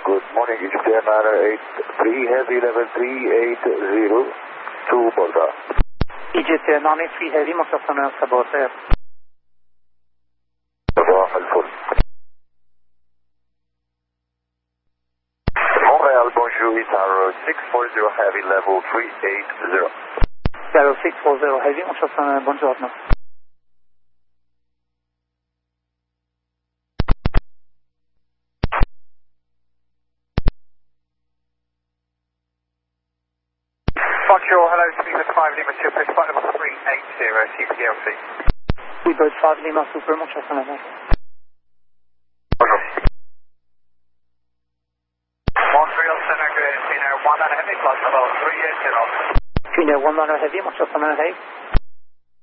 Good morning, EasyJet 983 Heavy level 380 to Borda. EasyJet 983 Heavy, مشتاقنا سبورت. صباح الفل. Montreal, bonjour, Itaro 640 Heavy level 380. 0640 Heavy, مشتاقنا buongiorno. Bonjour, hello, Speaker 5 Lima Super, flight level 380, CPLC. We both 5 Lima Super, مشتاقنا. Bonjour. Montreal, Senegal, Pino 1 and Heavy, flight level 380. Pino 1 Heavy, مشتاقنا.